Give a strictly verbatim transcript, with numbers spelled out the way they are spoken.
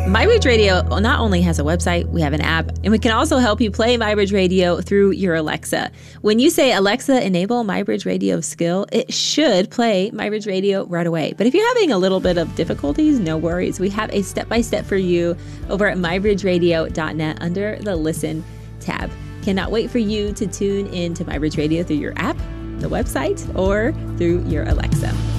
MyBridge Radio not only has a website, we have an app, and we can also help you play MyBridge Radio through your Alexa. When you say, Alexa, enable MyBridge Radio skill, it should play MyBridge Radio right away. But if you're having a little bit of difficulties, no worries. We have a step-by-step for you over at my bridge radio dot net under the Listen tab. Cannot wait for you to tune in to MyBridge Radio through your app, the website, or through your Alexa.